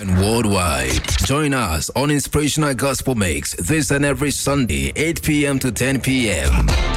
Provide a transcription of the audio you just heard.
and worldwide. Join us on Inspirational Gospel Mix this and every Sunday, 8 p.m. to 10 p.m.